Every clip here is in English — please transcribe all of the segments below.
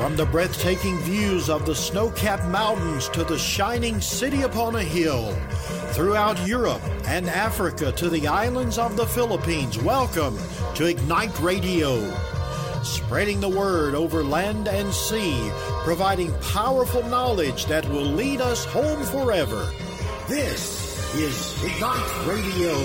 From the breathtaking views of the snow-capped mountains to the shining city upon a hill, throughout Europe and Africa to the islands of the Philippines, welcome to Ignite Radio. Spreading the word over land and sea, providing powerful knowledge that will lead us home forever. This is Ignite Radio.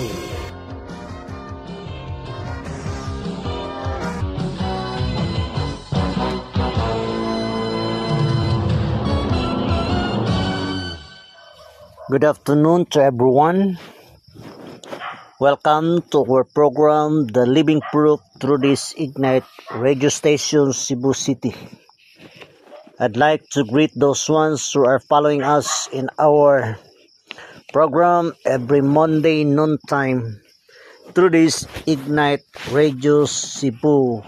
Good afternoon to everyone. Welcome to our program, The Living Proof, through this Ignite radio station, Cebu City. I'd like to greet those ones who are following us in our program every Monday noontime through this Ignite Radio Cebu.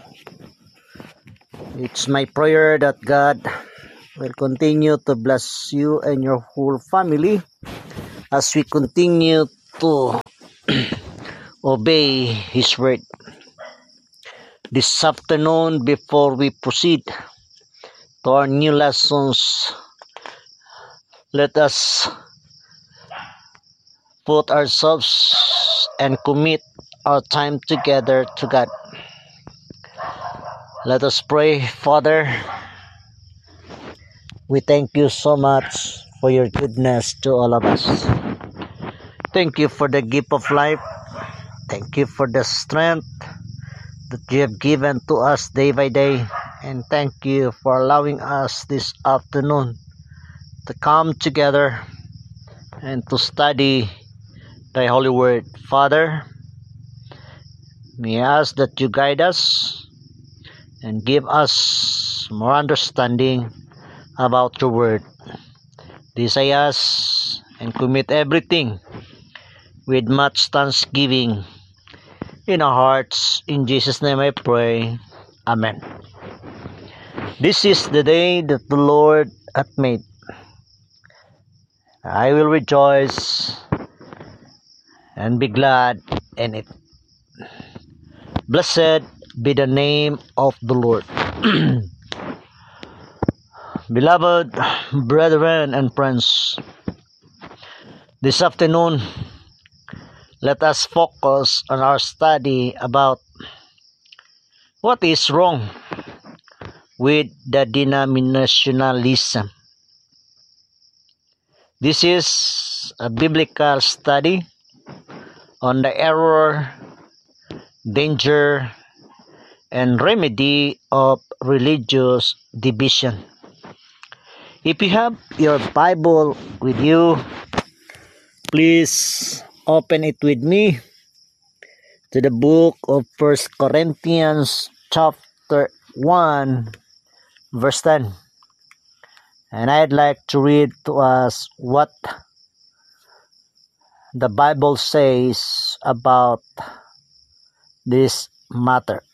It's my prayer that God will continue to bless you and your whole family as we continue to obey His word. This afternoon, before we proceed to our new lessons, let us put ourselves and commit our time together to God. Let us pray. Father, we thank you so much for your goodness to all of us. Thank you for the gift of life. Thank you for the strength that you have given to us day by day. And thank you for allowing us this afternoon to come together and to study thy holy word. Father, may I ask that you guide us and give us more understanding about your word. This I ask and commit everything with much thanksgiving in our hearts. In Jesus' name I pray. Amen. This is the day that the Lord hath made. I will rejoice and be glad in it. Blessed be the name of the Lord. Beloved brethren and friends, this afternoon, let us focus on our study about what is wrong with the denominationalism. This is a biblical study on the error, danger, and remedy of religious division. If you have your Bible with you, please open it with me to the book of 1 Corinthians chapter 1 verse 10. And I'd like to read to us what the Bible says about this matter.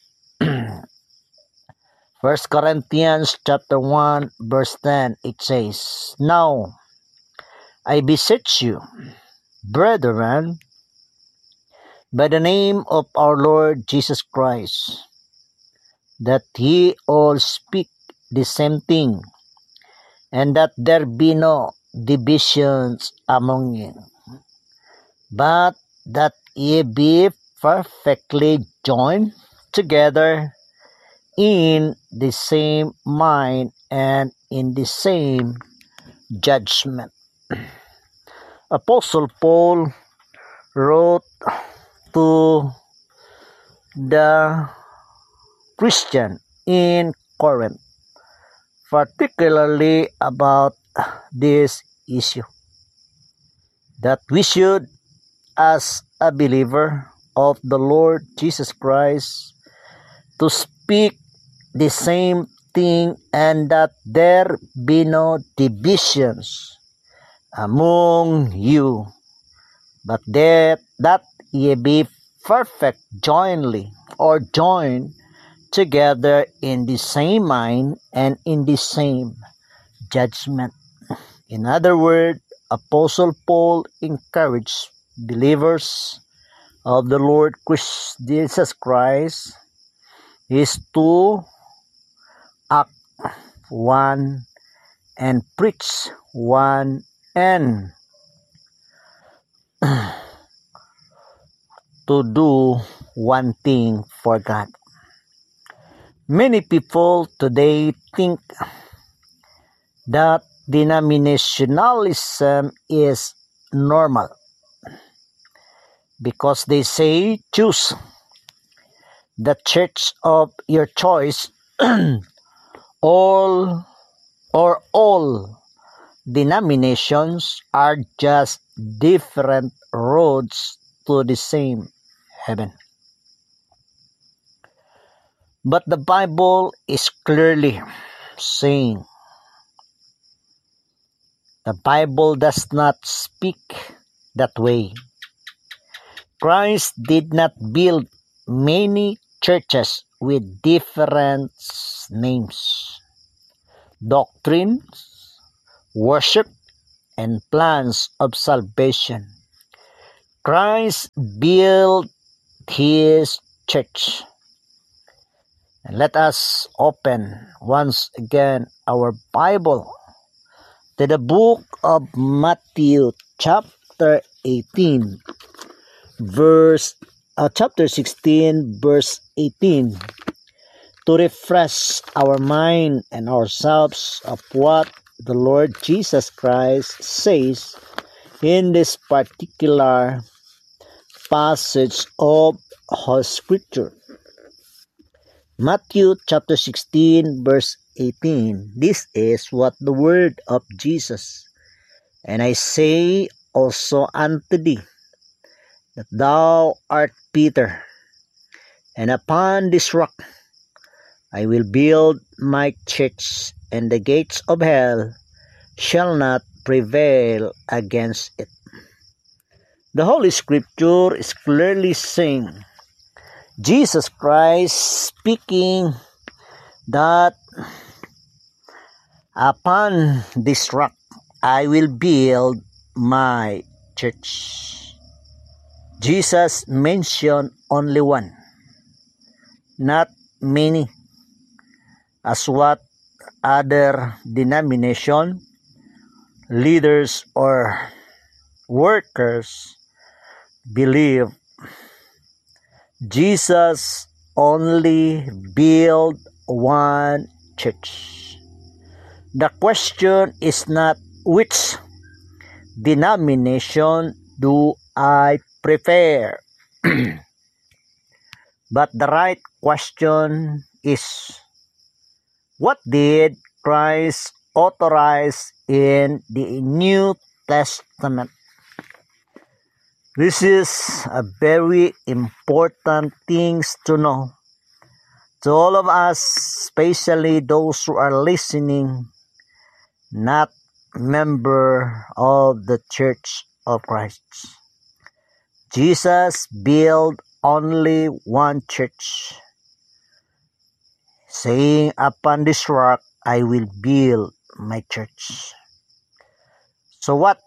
1 Corinthians chapter 1 verse 10, it says, "Now I beseech you, brethren, by the name of our Lord Jesus Christ, that ye all speak the same thing, and that there be no divisions among you, but that ye be perfectly joined together in the same mind and in the same judgment." Apostle Paul wrote to the Christian in Corinth, particularly about this issue, that we should, as a believer of the Lord Jesus Christ, to speak the same thing, and that there be no divisions among you, but that ye be perfect jointly, or joined together in the same mind and in the same judgment. In other words, Apostle Paul encouraged believers of the Lord Jesus Christ is to act one and preach one and to do one thing for God. Many people today think that denominationalism is normal because they say choose the church of your choice all denominations are just different roads to the same heaven. But the Bible is clearly saying the Bible does not speak that way. Christ did not build many churches with different names, doctrines, worship, and plans of salvation. Christ built His church. And let us open once again our Bible to the book of Matthew chapter 18 chapter 16 verse 18 to refresh our mind and ourselves of what the Lord Jesus Christ says in this particular passage of Scripture. Matthew chapter 16 verse 18. This is what the word of Jesus. And I say also unto thee, that thou art Peter, and upon this rock I will build my church, and the gates of hell shall not prevail against it. The Holy Scripture is clearly saying, Jesus Christ speaking that upon this rock I will build my church. Jesus mentioned only one, not many, as what other denomination leaders or workers believe. Jesus only built one church. The question is not which denomination do I prefer, but the right question is, what did Christ authorize in the New Testament? This is a very important thing to know to all of us, especially those who are listening, not member of the Church of Christ. Jesus built only one church, saying, upon this rock I will build my church. So what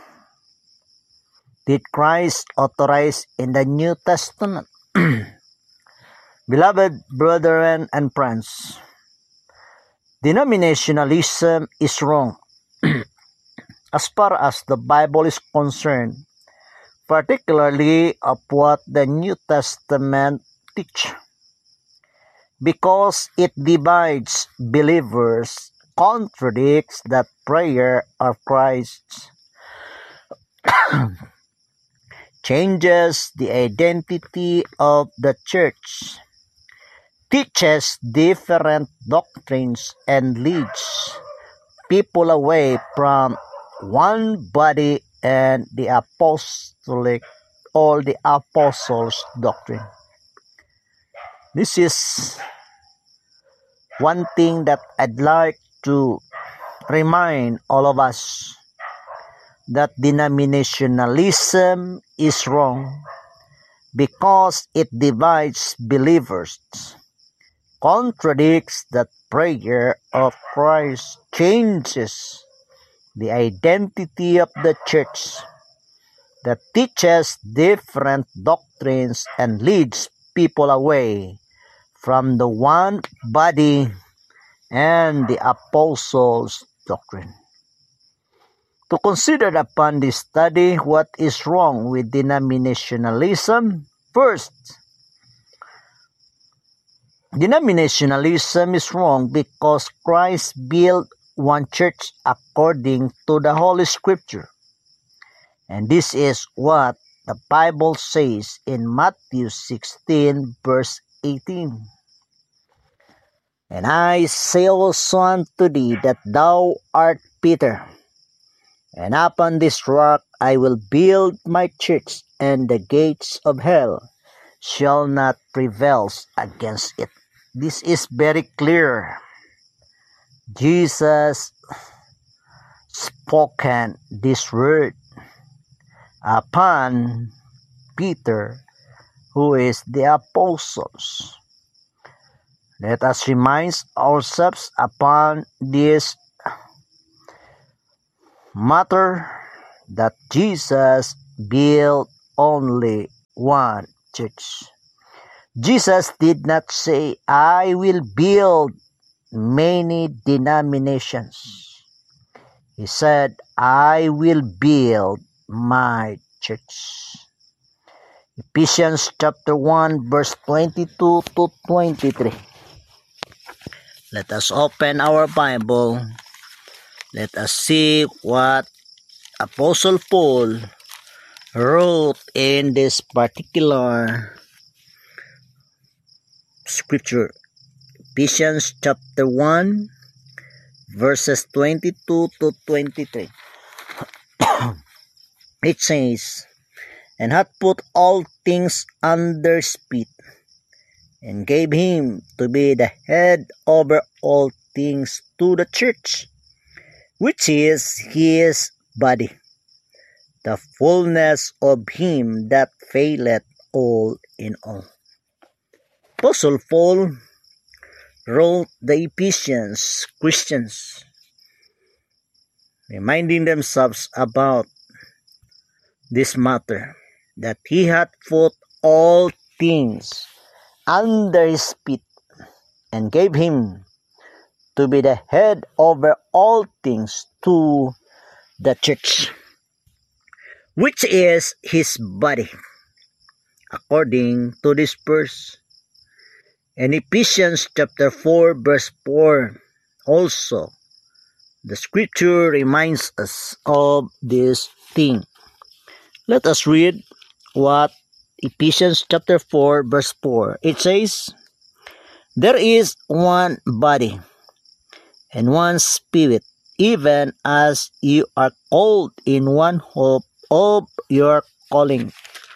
did Christ authorize in the New Testament? Beloved brethren and friends, denominationalism is wrong as far as the Bible is concerned, particularly of what the New Testament teach, because it divides believers, contradicts the prayer of Christ, changes the identity of the church, teaches different doctrines, and leads people away from one body and the apostolic or the apostles' doctrine. This is one thing that I'd like to remind all of us, that denominationalism is wrong because it divides believers, contradicts the prayer of Christ, changes the identity of the church, that teaches different doctrines and leads people away from the one body and the apostles' doctrine. To consider upon this study what is wrong with denominationalism. First, denominationalism is wrong because Christ built one church according to the Holy Scripture. And this is what the Bible says in Matthew 16 verse 18. And I say also unto thee that thou art Peter, and upon this rock I will build my church, and the gates of hell shall not prevail against it. This is very clear. Jesus spoken this word upon Peter, who is the apostles. Let us remind ourselves upon this matter that Jesus built only one church. Jesus did not say, I will build many denominations. He said, I will build my church. Ephesians chapter 1 verse 22 to 23. Let us open our Bible. Let us see what Apostle Paul wrote in this particular scripture. Ephesians chapter 1 verses 22 to 23. It says, and hath put all things under his feet, and gave him to be the head over all things to the church, which is his body, the fullness of him that filleth all in all. Apostle Paul wrote the Ephesians Christians, reminding themselves about this matter, that he had put all things under his feet, and gave him to be the head over all things to the church, which is his body, according to this verse. In Ephesians chapter 4 verse 4 also, the scripture reminds us of this thing. Let us read what Ephesians chapter 4 verse 4. It says, there is one body and one spirit, even as you are called in one hope of your calling.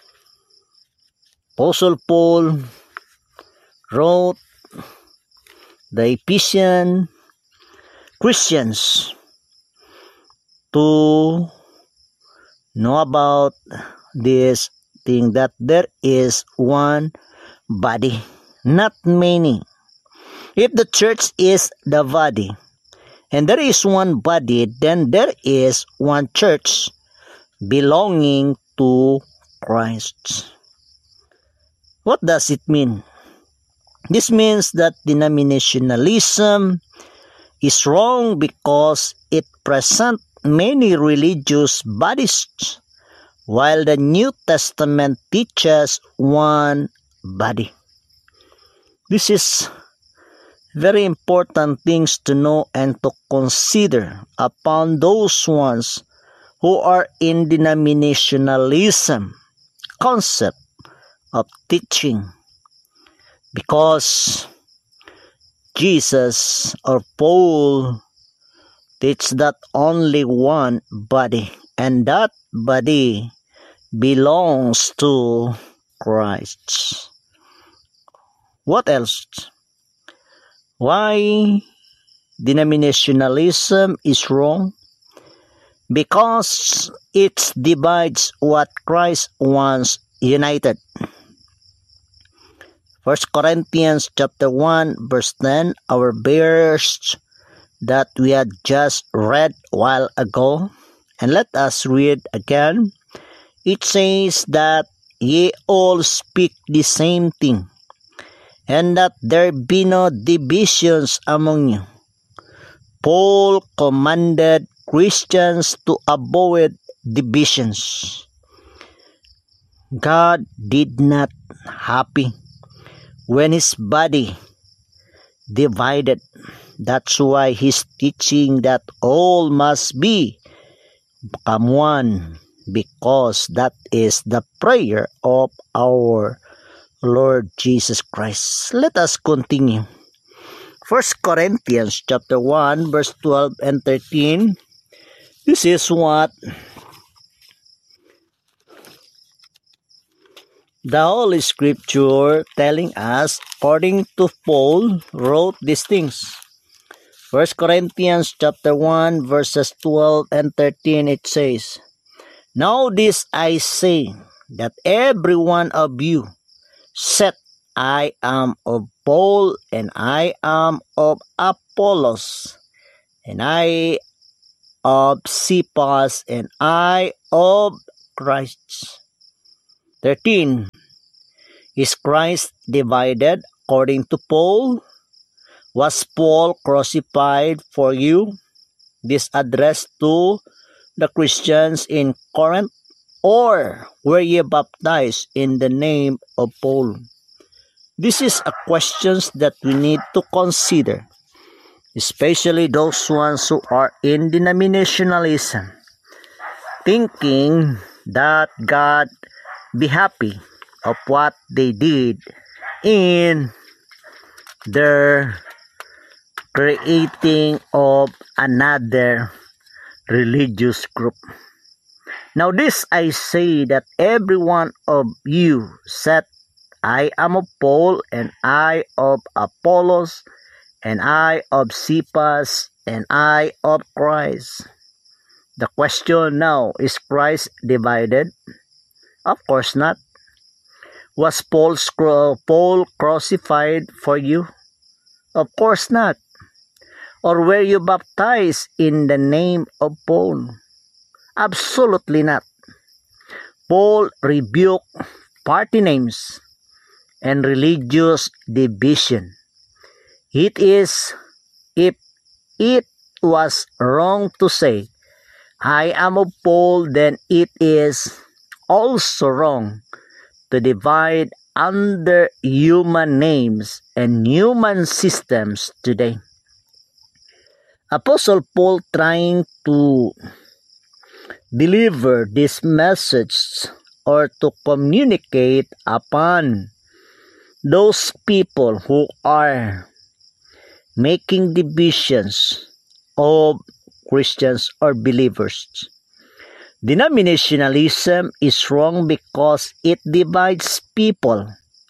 Apostle Paul wrote the Ephesian Christians to know about this thing, that there is one body, not many. If the church is the body, and there is one body, then there is one church belonging to Christ. What does it mean? This means that denominationalism is wrong because it presents many religious bodies, while the New Testament teaches one body. This is very important things to know and to consider upon those ones who are in denominationalism concept of teaching, because Jesus or Paul teach that only one body, and that body belongs to Christ. What else? Why denominationalism is wrong? Because it divides what Christ wants united. 1 Corinthians chapter 1 verse 10, our verse that we had just read a while ago. And let us read again. It says that ye all speak the same thing, and that there be no divisions among you, Paul commanded Christians to avoid divisions. God did not happy when his body divided. That's why he's teaching that all must become one, because that is the prayer of our Lord Jesus Christ. Let us continue. 1 Corinthians chapter 1 verse 12 and 13. This is what the Holy Scripture telling us according to Paul wrote these things. 1 Corinthians chapter 1 verses 12 and 13, it says, Now this I say, that every one of you said, I am of Paul, and I am of Apollos, and I of Cephas, and I of Christ. 13. Is Christ divided according to Paul? Was Paul crucified for you? This addressed to the Christians in Corinth? Or were ye baptized in the name of Paul? This is a question that we need to consider, especially those ones who are in denominationalism, thinking that God be happy of what they did in their creating of another religious group. Now this I say, that every one of you said, I am of Paul, and I of Apollos, and I of Cephas, and I of Christ. The question now, is Christ divided? Of course not. Was Paul crucified for you? Of course not. Or were you baptized in the name of Paul? Absolutely not. Paul rebuked party names and religious division. It is, if it was wrong to say, I am of Paul, then it is also wrong to divide under human names and human systems today. Apostle Paul trying to deliver this message or to communicate upon those people who are making divisions of Christians or believers. Denominationalism is wrong because it divides people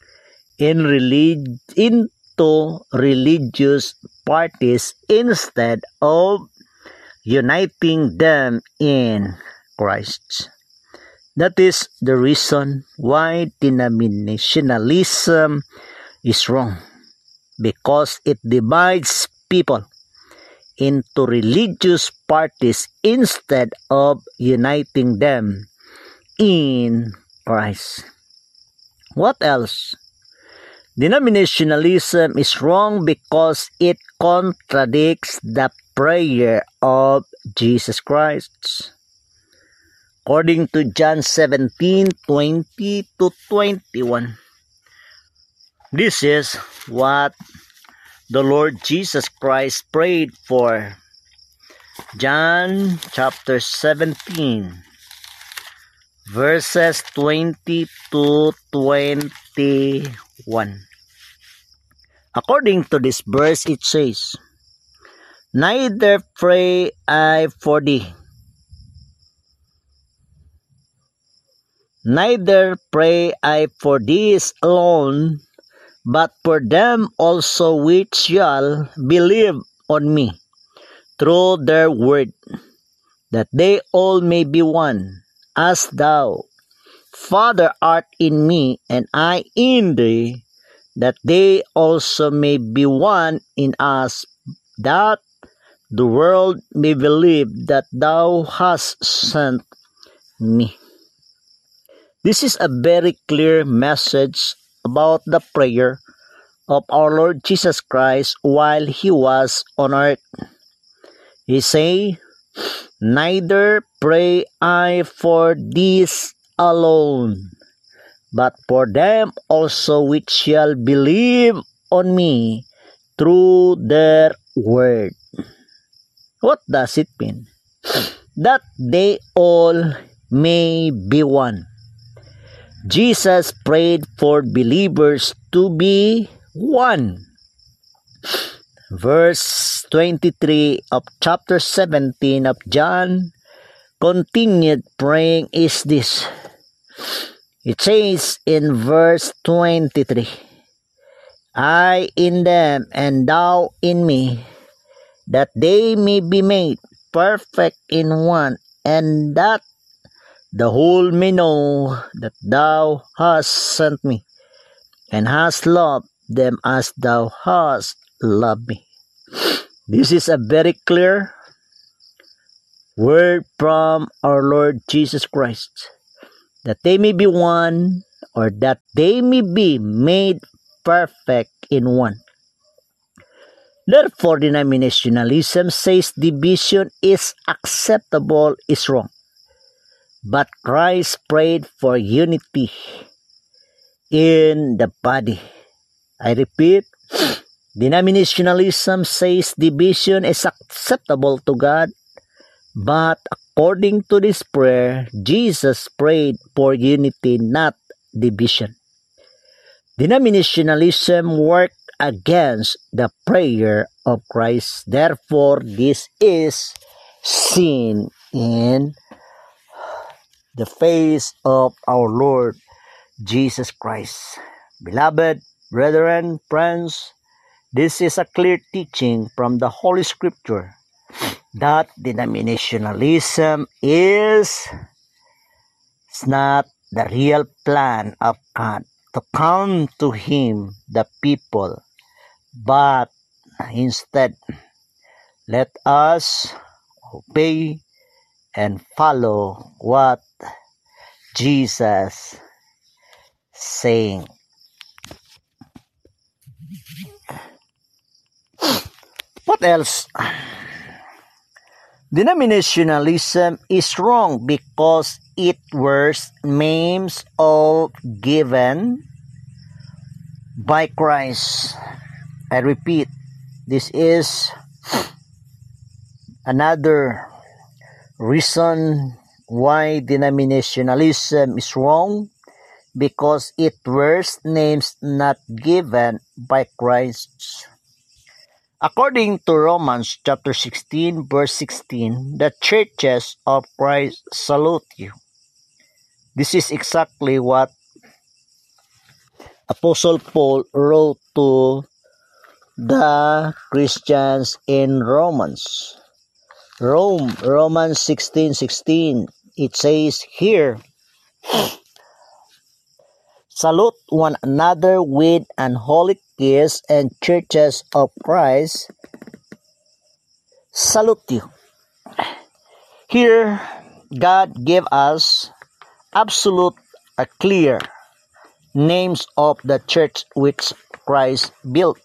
into religious parties instead of uniting them in Christ. That is the reason why denominationalism is wrong, because it divides people into religious parties instead of uniting them in Christ. What else? Denominationalism is wrong because it contradicts the prayer of Jesus Christ. According to John 17:20 to 21. This is what the Lord Jesus Christ prayed for. John chapter 17 verses 20 to 21. According to this verse, it says, Neither pray I for thee, neither pray I for these alone, but for them also which shall believe on me through their word, that they all may be one, as thou, Father, art in me, and I in thee, that they also may be one in us, that the world may believe that thou hast sent me. This is a very clear message about the prayer of our Lord Jesus Christ while He was on earth. He say, neither pray I for these alone, but for them also which shall believe on me through their word. What does it mean? That they all may be one. Jesus prayed for believers to be one. Verse 23 of chapter 17 of John continued praying is this. It says in verse 23, I in them and thou in me, that they may be made perfect in one, and that the whole may know that thou hast sent me, and hast loved them as thou hast loved me. This is a very clear word from our Lord Jesus Christ, that they may be one, or that they may be made perfect in one. Therefore, denominationalism says division is acceptable, is wrong. But Christ prayed for unity in the body. I repeat, denominationalism says division is acceptable to God, but according to this prayer, Jesus prayed for unity, not division. Denominationalism worked against the prayer of Christ. Therefore, this is sin in the face of our Lord Jesus Christ. Beloved brethren, friends, this is a clear teaching from the Holy Scripture that denominationalism is not the real plan of God to come to Him, the people, but instead, let us obey and follow what Jesus saying. What else? Denominationalism is wrong because it wears names of given by Christ. I repeat, this is another reason why denominationalism is wrong, because it wears names not given by Christ. According to Romans chapter 16 verse 16, the churches of Christ salute you. This is exactly what Apostle Paul wrote to the Christians in Romans. Romans 16:16, it says here, salute one another with an holy kiss, and churches of Christ salute you. Here, God gave us absolute, clear names of the church which Christ built.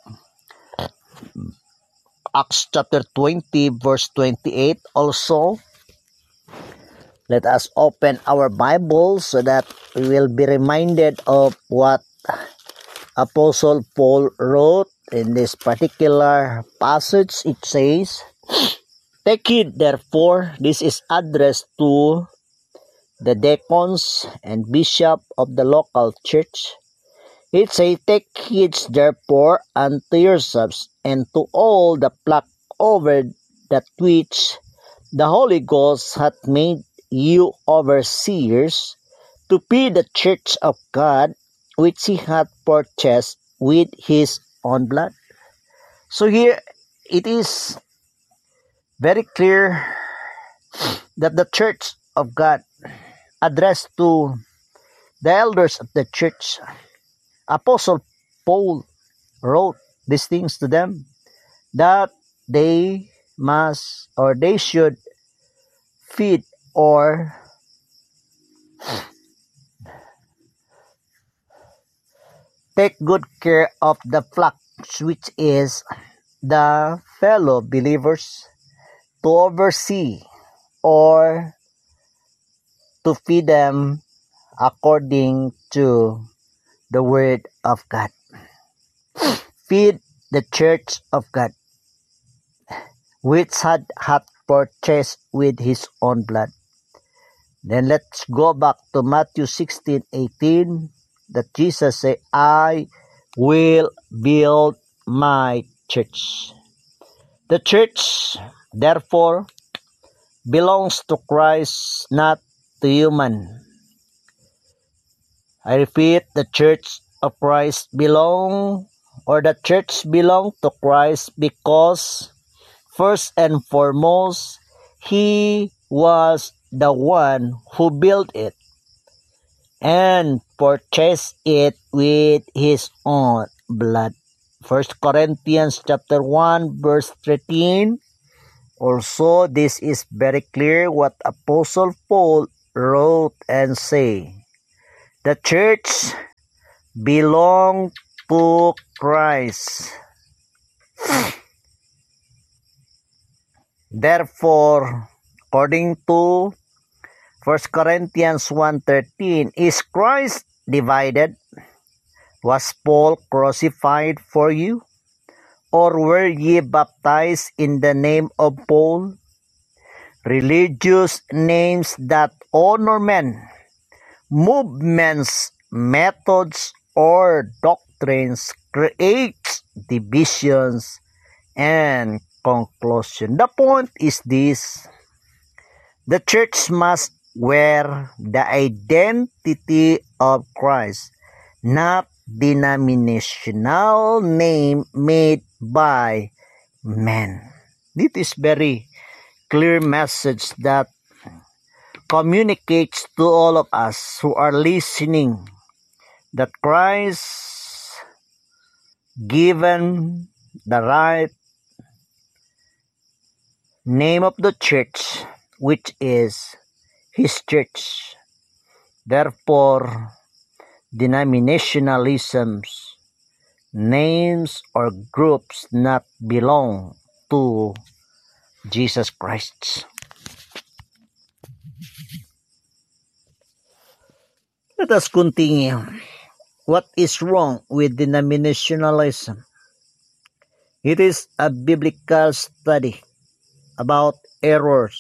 Acts chapter 20 verse 28 also. Let us open our Bibles so that we will be reminded of what Apostle Paul wrote in this particular passage. It says, take heed therefore, this is addressed to the deacons and bishop of the local church. It says, take heed therefore unto yourselves and to all the flock over that which the Holy Ghost hath made you overseers, to feed the church of God, which he hath purchased with his own blood. So here it is very clear that the church of God addressed to the elders of the church. Apostle Paul wrote these things to them, that they must, or they should feed or take good care of the flock, which is the fellow believers, to oversee or to feed them according to the word of God. Feed the church of God, which hath purchased with his own blood. Then let's go back to Matthew 16:18, that Jesus said, I will build my church. The church, therefore, belongs to Christ, not to human. I repeat, the church of Christ the church belong to Christ because first and foremost, He was the one who built it and purchased it with His own blood. 1 Corinthians chapter 1 verse 13. Also, this is very clear what Apostle Paul wrote and say. The church belongs to Christ. Therefore, according to 1 Corinthians 1:13, is Christ divided? Was Paul crucified for you? Or were ye baptized in the name of Paul? Religious names that honor men, movements, methods, or doctrines create divisions and conclusion. The point is this: the church must wear the identity of Christ, not denominational name made by men. This is very clear message that communicates to all of us who are listening that Christ given the right name of the church, which is His church. Therefore, denominationalisms, names or groups not belong to Jesus Christ. Let us continue. What is wrong with denominationalism? It is a biblical study about errors,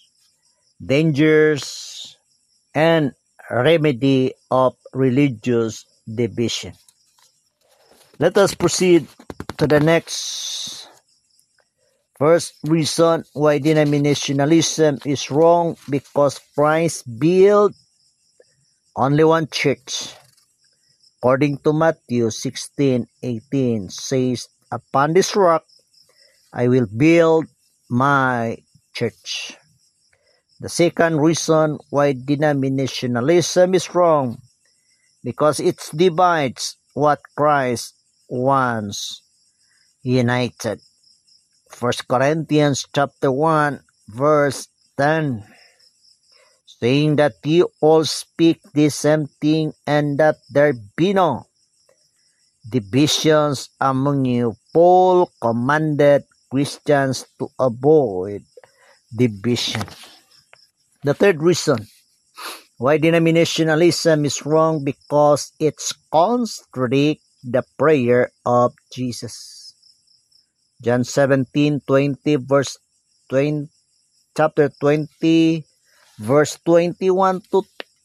dangers, and remedy of religious division. Let us proceed to the next. First reason why denominationalism is wrong, because Christ built only one church. According to Matthew 16:18 says, upon this rock I will build my church. The second reason why denominationalism is wrong, because it divides what Christ wants united. 1 Corinthians chapter 1 verse 10, saying that you all speak the same thing and that there be no divisions among you. Paul commanded Christians to avoid division. The third reason why denominationalism is wrong, because it contradicts the prayer of Jesus. John 17:20 verse 20, chapter 20 verse 21 to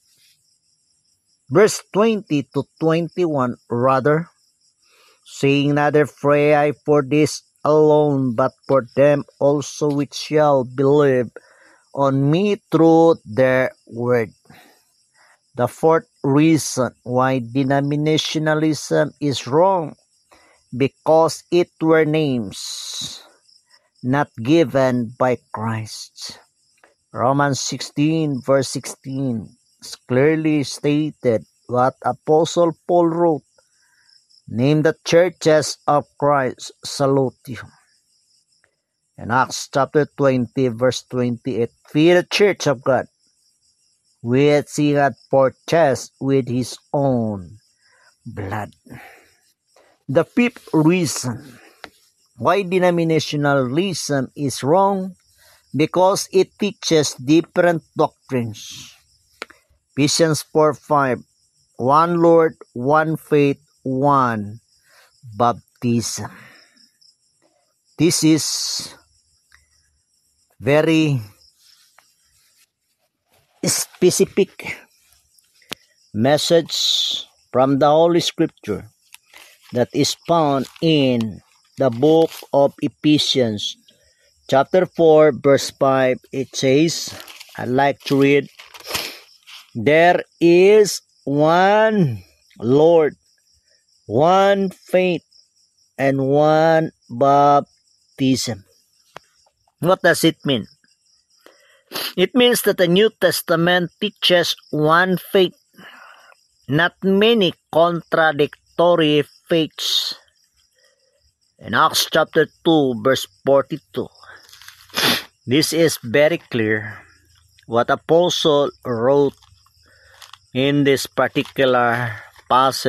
verse 20 to 21 rather, saying, neither pray I for this alone, but for them also which shall believe on me through their word. The fourth reason why denominationalism is wrong, because it were names not given by Christ. Romans 16 verse 16 is clearly stated what Apostle Paul wrote, name the churches of Christ salute you. In Acts chapter 20 verse 28, feed the church of God, which he had purchased with his own blood. The fifth reason why denominationalism is wrong, because it teaches different doctrines. Ephesians 4:5, one Lord, one faith, one baptism. This is very specific message from the Holy Scripture that is found in the book of Ephesians chapter 4 verse 5. It says, I'd like to read, there is one Lord, one faith, and one baptism. What does it mean? It means that the New Testament teaches one faith, not many contradictory faiths. In Acts chapter 2 verse 42, this is very clear what Apostle wrote in this particular passage